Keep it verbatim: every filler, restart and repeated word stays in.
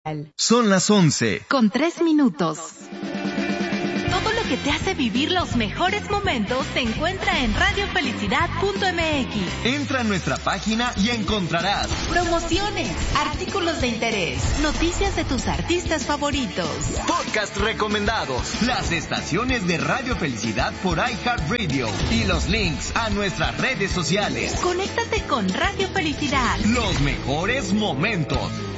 Son las once. Con tres minutos. Todo lo que te hace vivir los mejores momentos se encuentra en radio felicidad punto m x. Entra a nuestra página y encontrarás promociones, artículos de interés, noticias de tus artistas favoritos, podcast recomendados, las estaciones de Radio Felicidad por iHeartRadio y los links a nuestras redes sociales. Conéctate con Radio Felicidad. Los mejores momentos.